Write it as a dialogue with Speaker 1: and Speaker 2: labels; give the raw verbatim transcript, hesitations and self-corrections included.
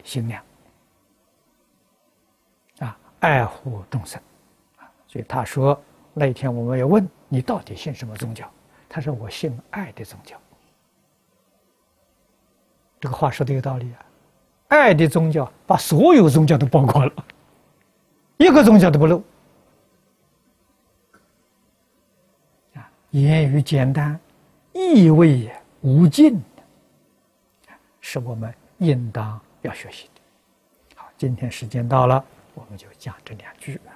Speaker 1: 心量啊，爱护众生啊。所以他说那一天我们要问你到底信什么宗教？他说我信爱的宗教。这个话说的有道理啊，爱的宗教把所有宗教都包括了，一个宗教都不漏啊。言语简单，意味无尽，是我们应当要学习的。好，今天时间到了，我们就讲这两句。